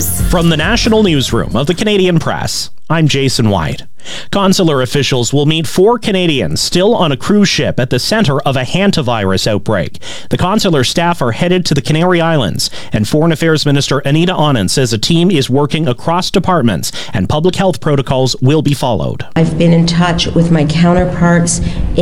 News. From the National Newsroom of the Canadian Press, I'm Jason White. Consular officials will meet 4 Canadians still on a cruise ship at the center of a hantavirus outbreak. The consular staff are headed to the Canary Islands, and Foreign Affairs Minister Anita Anand says a team is working across departments and public health protocols will be followed. I've been in touch with my counterparts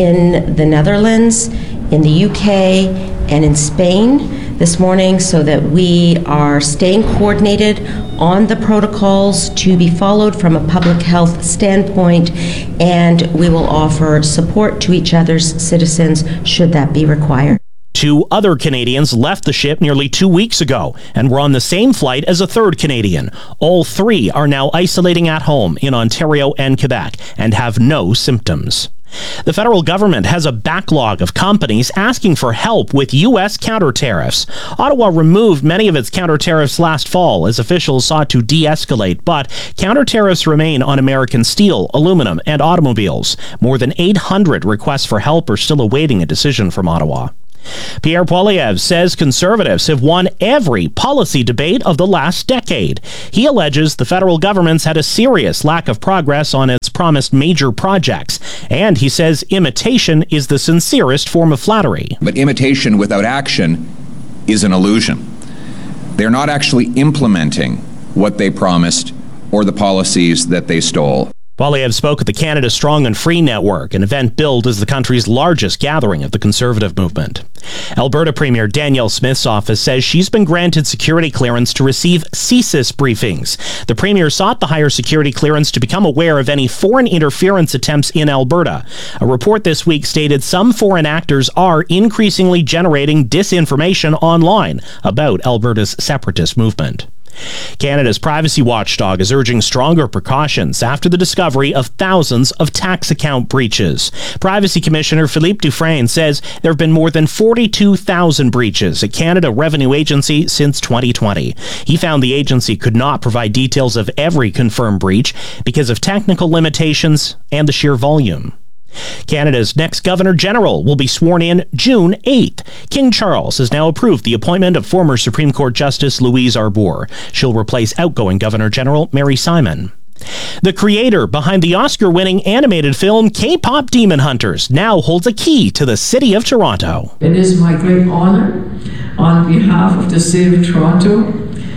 in the Netherlands, in the UK, and in Spain this morning so that we are staying coordinated on the protocols to be followed from a public health standpoint, and we will offer support to each other's citizens should that be required. 2 other Canadians left the ship nearly 2 weeks ago and were on the same flight as a 3rd Canadian. All 3 are now isolating at home in Ontario and Quebec and have no symptoms. The federal government has a backlog of companies asking for help with U.S. counter tariffs. Ottawa removed many of its counter tariffs last fall as officials sought to de-escalate, but counter tariffs remain on American steel, aluminum, and automobiles. More than 800 requests for help are still awaiting a decision from Ottawa. Pierre Poilievre says Conservatives have won every policy debate of the last decade. He alleges the federal government's had a serious lack of progress on its promised major projects, and he says imitation is the sincerest form of flattery. But imitation without action is an illusion. They're not actually implementing what they promised or the policies that they stole. Poilievre spoke at the Canada Strong and Free Network, an event billed as the country's largest gathering of the Conservative movement. Alberta Premier Danielle Smith's office says she's been granted security clearance to receive CSIS briefings. The Premier sought the higher security clearance to become aware of any foreign interference attempts in Alberta. A report this week stated some foreign actors are increasingly generating disinformation online about Alberta's separatist movement. Canada's privacy watchdog is urging stronger precautions after the discovery of thousands of tax account breaches. Privacy Commissioner Philippe Dufresne says there have been more than 42,000 breaches at Canada Revenue Agency since 2020. He found the agency could not provide details of every confirmed breach because of technical limitations and the sheer volume. Canada's next Governor General will be sworn in June 8th. King Charles has now approved the appointment of former Supreme Court Justice Louise Arbour. She'll replace outgoing Governor General Mary Simon. The creator behind the Oscar-winning animated film K-Pop Demon Hunters now holds a key to the city of Toronto. It is my great honor, on behalf of the city of Toronto,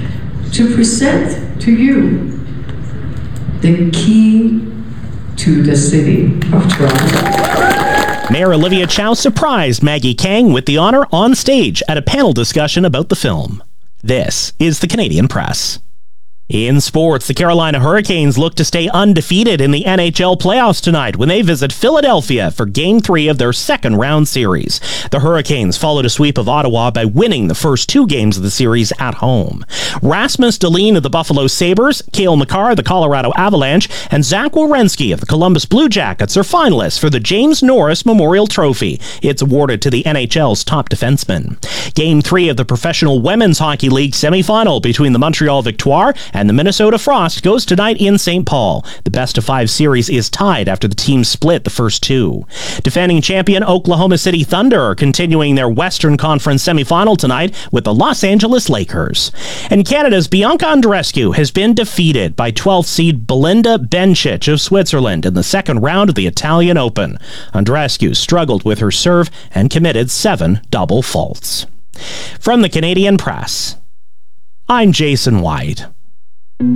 to present to you the key to the city of Toronto. Mayor Olivia Chow surprised Maggie Kang with the honor on stage at a panel discussion about the film. This is the Canadian Press. In sports, the Carolina Hurricanes look to stay undefeated in the NHL playoffs tonight when they visit Philadelphia for Game 3 of their second-round series. The Hurricanes followed a sweep of Ottawa by winning the first 2 games of the series at home. Rasmus Dahlin of the Buffalo Sabres, Cale Makar of the Colorado Avalanche, and Zach Werenski of the Columbus Blue Jackets are finalists for the James Norris Memorial Trophy. It's awarded to the NHL's top defenseman. Game 3 of the Professional Women's Hockey League semifinal between the Montreal Victoire and the Minnesota Frost goes tonight in St. Paul. The best-of-5 series is tied after the teams split the first 2. Defending champion Oklahoma City Thunder are continuing their Western Conference semifinal tonight with the Los Angeles Lakers. And Canada's Bianca Andreescu has been defeated by 12th seed Belinda Bencic of Switzerland in the second round of the Italian Open. Andreescu struggled with her serve and committed 7 double faults. From the Canadian Press, I'm Jason White.